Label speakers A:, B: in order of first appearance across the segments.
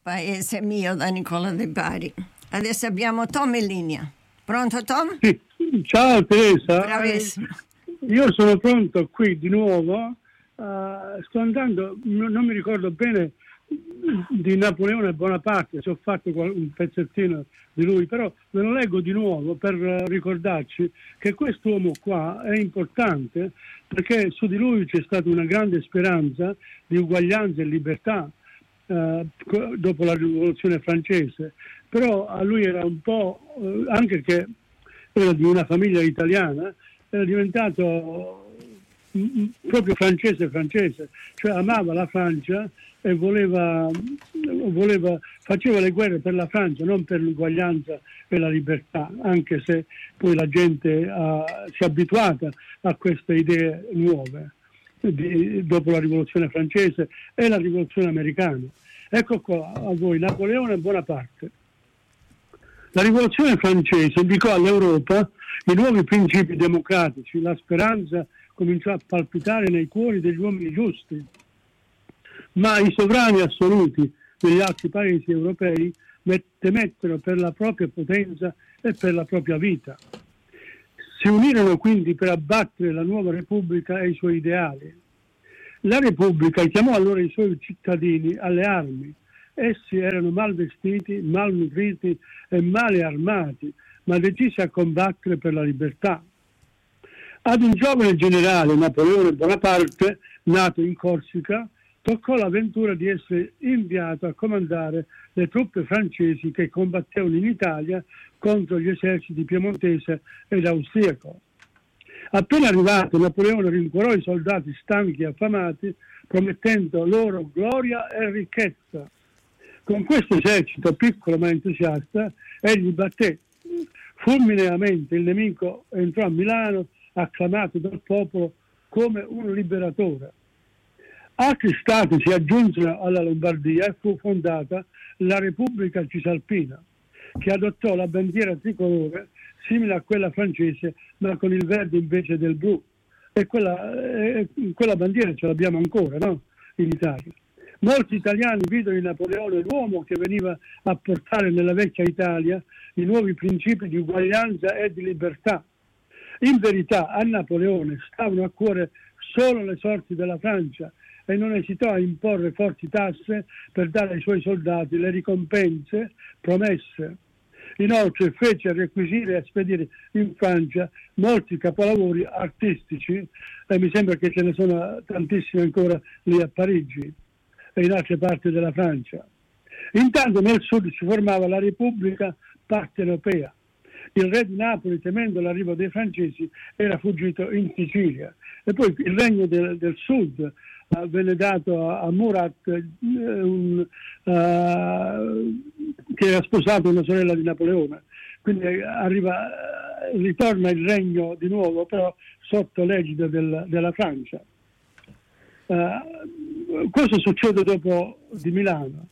A: Paese mio da Nicola De Bari. Adesso abbiamo Tom in linea. Pronto Tom?
B: Sì. Ciao Teresa.
A: Bravissimo.
B: Io sono pronto qui di nuovo. Sto andando, non mi ricordo bene di Napoleone Bonaparte, se ho fatto un pezzettino di lui, però ve lo leggo di nuovo per ricordarci che quest'uomo qua è importante, perché su di lui c'è stata una grande speranza di uguaglianza e libertà dopo la rivoluzione francese, però a lui era un po', anche che era di una famiglia italiana, era diventato proprio francese, cioè amava la Francia e faceva le guerre per la Francia, non per l'uguaglianza e la libertà, anche se poi la gente si è abituata a queste idee nuove dopo la rivoluzione francese e la rivoluzione americana. Ecco qua a voi Napoleone Bonaparte. La rivoluzione francese indicò all'Europa i nuovi principi democratici, la speranza cominciò a palpitare nei cuori degli uomini giusti, ma i sovrani assoluti degli altri paesi europei temettero per la propria potenza e per la propria vita. Si unirono quindi per abbattere la nuova Repubblica e i suoi ideali. La Repubblica chiamò allora i suoi cittadini alle armi. Essi erano mal vestiti, mal nutriti e male armati, ma decisi a combattere per la libertà. Ad un giovane generale, Napoleone Bonaparte, nato in Corsica, toccò l'avventura di essere inviato a comandare le truppe francesi che combattevano in Italia contro gli eserciti piemontese ed austriaco. Appena arrivato, Napoleone rincuorò i soldati stanchi e affamati, promettendo loro gloria e ricchezza. Con questo esercito piccolo ma entusiasta, egli batté fulmineamente il nemico, entrò a Milano, acclamato dal popolo come un liberatore. Altri stati si aggiunsero alla Lombardia e fu fondata la Repubblica Cisalpina, che adottò la bandiera tricolore simile a quella francese, ma con il verde invece del blu. E quella bandiera ce l'abbiamo ancora, no? In Italia. Molti italiani videro in Napoleone l'uomo che veniva a portare nella vecchia Italia i nuovi principi di uguaglianza e di libertà. In verità a Napoleone stavano a cuore solo le sorti della Francia e non esitò a imporre forti tasse per dare ai suoi soldati le ricompense promesse. Inoltre fece requisire e spedire in Francia molti capolavori artistici, e mi sembra che ce ne sono tantissimi ancora lì a Parigi e in altre parti della Francia. Intanto nel sud si formava la Repubblica Partenopea. Il re di Napoli, temendo l'arrivo dei francesi, era fuggito in Sicilia. E poi il regno del sud venne dato a Murat, che era sposato una sorella di Napoleone. Quindi ritorna il regno di nuovo, però sotto l'egida della Francia. Cosa succede dopo di Milano?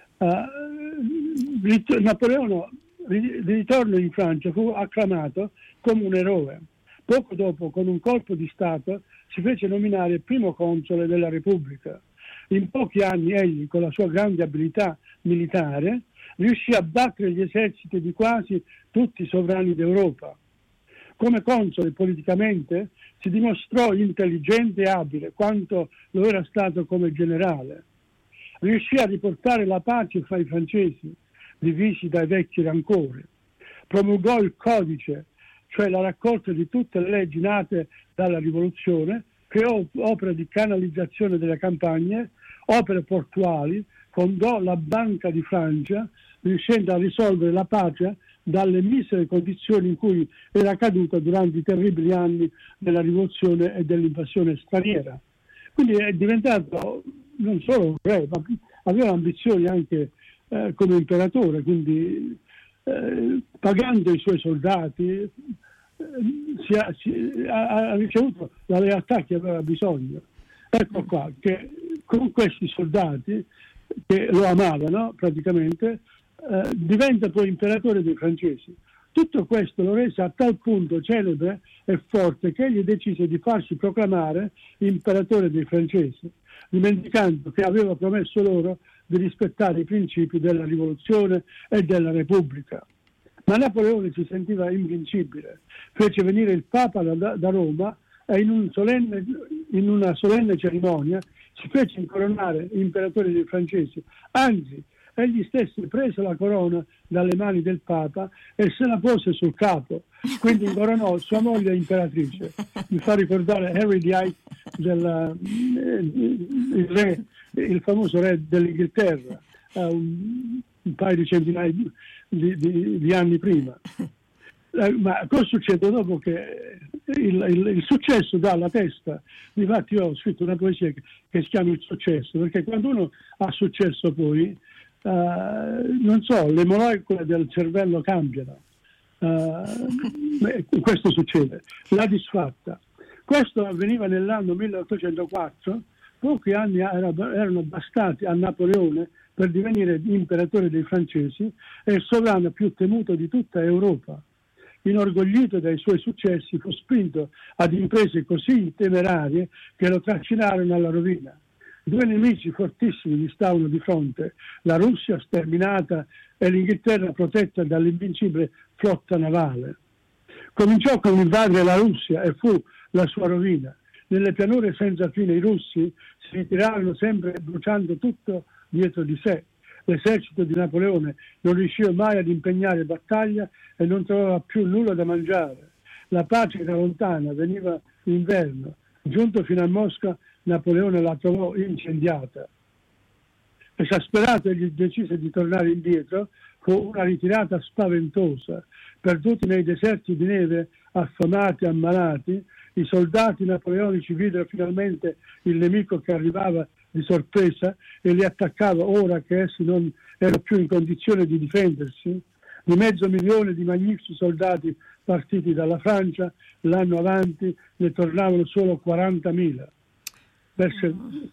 B: Napoleone di ritorno in Francia fu acclamato come un eroe. Poco dopo, con un colpo di Stato, si fece nominare primo console della Repubblica. In pochi anni egli, con la sua grande abilità militare, riuscì a battere gli eserciti di quasi tutti i sovrani d'Europa. Come console politicamente si dimostrò intelligente e abile quanto lo era stato come generale. Riuscì a riportare la pace fra i francesi, divisi dai vecchi rancori. Promulgò il codice, cioè la raccolta di tutte le leggi nate dalla rivoluzione, creò opere di canalizzazione delle campagne, opere portuali, fondò la Banca di Francia, riuscendo a risolvere la patria dalle misere condizioni in cui era caduta durante i terribili anni della rivoluzione e dell'invasione straniera. Quindi è diventato non solo un re, ma aveva ambizioni anche come imperatore, quindi pagando i suoi soldati ha ricevuto la lealtà che aveva bisogno. Ecco qua che con questi soldati che lo amavano praticamente diventa poi imperatore dei francesi. Tutto questo lo rese a tal punto celebre e forte che egli decise di farsi proclamare imperatore dei francesi. dimenticando che aveva promesso loro di rispettare i principi della rivoluzione e della Repubblica. Ma Napoleone si sentiva invincibile, fece venire il Papa da Roma e in una solenne cerimonia si fece incoronare imperatore dei francesi. Anzi, egli stesso prese la corona dalle mani del Papa e se la pose sul capo, quindi incoronò sua moglie imperatrice. Mi fa ricordare Henry VIII, il famoso re dell'Inghilterra, un paio di centinaia di anni prima. Ma cosa succede dopo che il successo dà alla testa? Difatti io ho scritto una poesia che si chiama Il successo, perché quando uno ha successo poi non so, le molecole del cervello cambiano. Questo succede. La disfatta. Questo avveniva nell'anno 1804, pochi anni erano bastati a Napoleone per divenire imperatore dei francesi e il sovrano più temuto di tutta Europa. Inorgoglito dai suoi successi, fu spinto ad imprese così temerarie che lo trascinarono alla rovina. Due nemici fortissimi gli stavano di fronte, la Russia sterminata e l'Inghilterra protetta dall'invincibile flotta navale. Cominciò con invadere la Russia e fu la sua rovina. Nelle pianure senza fine i russi si ritirarono sempre bruciando tutto dietro di sé. L'esercito di Napoleone non riusciva mai ad impegnare battaglia e non trovava più nulla da mangiare. La pace era lontana, veniva l'inverno. Giunto fino a Mosca, Napoleone la trovò incendiata. Esasperato, egli decise di tornare indietro. Fu una ritirata spaventosa. Perduti nei deserti di neve, affamati, ammalati, i soldati napoleonici videro finalmente il nemico che arrivava di sorpresa e li attaccava ora che essi non erano più in condizione di difendersi. Di 500.000 di magnifici soldati partiti dalla Francia, l'anno avanti ne tornavano solo 40.000. Perse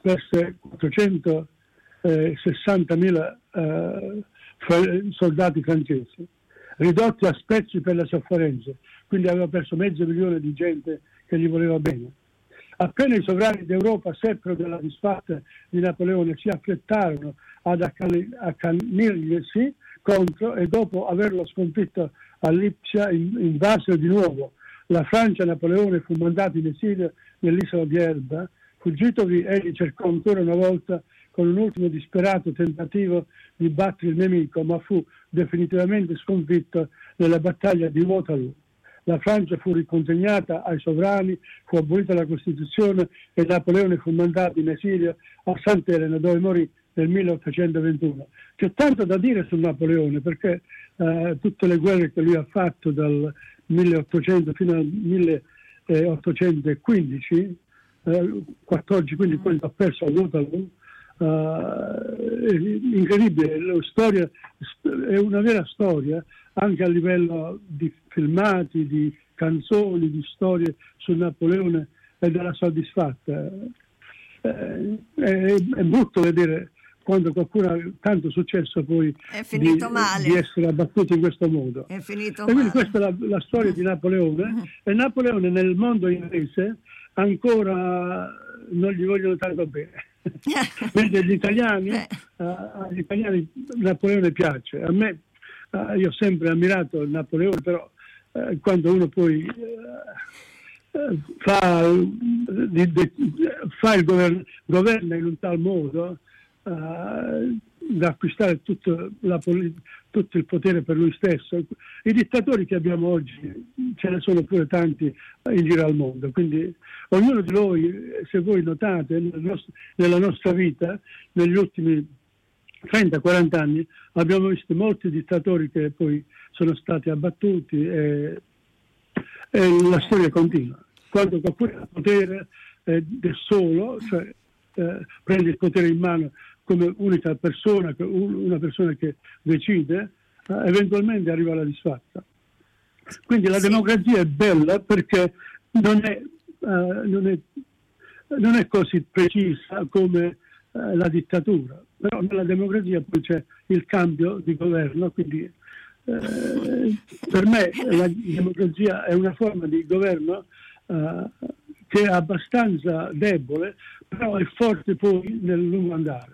B: 460.000 soldati francesi, ridotti a spezzi per le sofferenze, quindi aveva perso 500.000 di gente che gli voleva bene. Appena i sovrani d'Europa seppero della disfatta di Napoleone, si affrettarono ad accanirglisi contro e dopo averlo sconfitto a Lipsia invasero di nuovo. La Francia. Napoleone fu mandato in esilio nell'isola di Elba. Fuggitovi, egli cercò ancora una volta con un ultimo disperato tentativo di battere il nemico, ma fu definitivamente sconfitto nella battaglia di Waterloo. La Francia fu riconsegnata ai sovrani, fu abolita la Costituzione e Napoleone fu mandato in esilio a Sant'Elena, dove morì nel 1821. C'è tanto da dire su Napoleone, perché tutte le guerre che lui ha fatto dal 1800 fino al 1815, 14, quindi quando ha perso a Waterloo, incredibile, la storia è una vera storia anche a livello di filmati, di canzoni, di storie su Napoleone e della soddisfatta. È brutto vedere quando qualcuno ha tanto successo poi di essere abbattuto in questo modo.
A: È finito
B: e quindi
A: male.
B: Questa è la storia di Napoleone, e Napoleone nel mondo inglese ancora non gli vogliono tanto bene. Mentre agli italiani Napoleone piace. A me, io ho sempre ammirato Napoleone, però quando uno poi fa il governa in un tal modo da acquistare tutto il potere per lui stesso. I dittatori che abbiamo oggi ce ne sono pure tanti in giro al mondo, quindi ognuno di noi, se voi notate nella nostra vita, negli ultimi 30-40 anni abbiamo visto molti dittatori che poi sono stati abbattuti e la storia continua. Quando qualcuno ha il potere del solo, cioè prende il potere in mano come unica persona, una persona che decide, eventualmente arriva alla disfatta. Quindi la democrazia è bella perché non è così precisa come la dittatura, però nella democrazia poi c'è il cambio di governo, quindi per me la democrazia è una forma di governo che è abbastanza debole, però è forte poi nel lungo andare.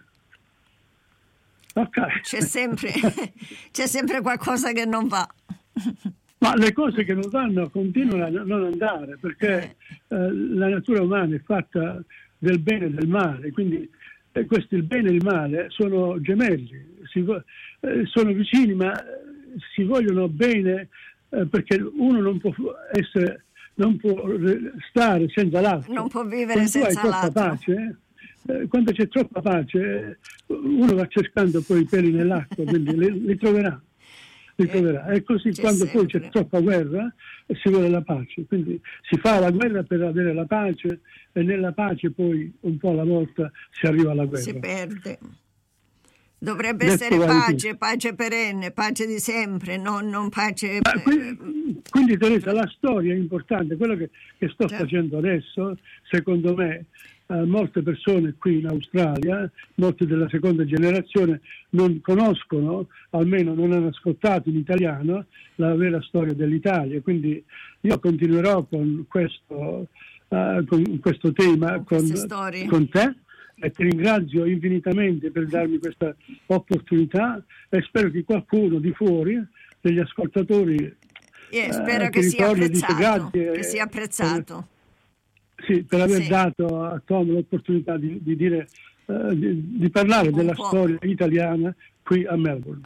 B: Okay.
A: C'è sempre qualcosa che non va.
B: Ma le cose che non vanno continuano a non andare, perché la natura umana è fatta del bene e del male, quindi questo, il bene e il male sono gemelli, sono vicini, ma si vogliono bene, perché uno non può stare senza l'altro.
A: Non può vivere senza l'altro.
B: Pace, quando c'è troppa pace, uno va cercando poi i peli nell'acqua, quindi li troverà. E così quando poi c'è troppa guerra si vuole la pace, quindi si fa la guerra per avere la pace, e nella pace poi un po' alla volta si arriva alla guerra.
A: Si perde. Dovrebbe essere pace perenne, pace di sempre, non pace.
B: Quindi Teresa, la storia è importante, quello che sto facendo adesso, secondo me. Molte persone qui in Australia, molte della seconda generazione, non conoscono, almeno non hanno ascoltato in italiano, la vera storia dell'Italia. Quindi io continuerò con questo tema con te, e ti ringrazio infinitamente per darmi questa opportunità, e spero che qualcuno di fuori, degli ascoltatori,
A: spero che sia apprezzato.
B: Sì, per aver dato a Tom l'opportunità di dire, di parlare della storia italiana qui a Melbourne.